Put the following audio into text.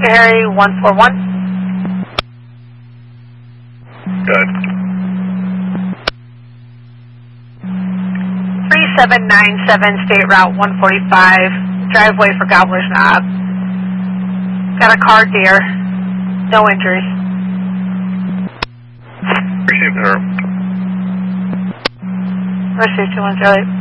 Harry 141. Good. 3797 State Route 145, driveway for Gobbler's Knob. Got a car deer, no injuries. Appreciate her. Received 210.